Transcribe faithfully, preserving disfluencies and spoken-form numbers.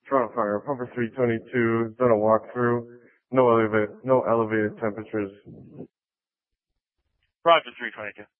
Toronto Fire, pumper three twenty-two, done a walkthrough, no elevated, no elevated temperatures. Roger, three twenty-two.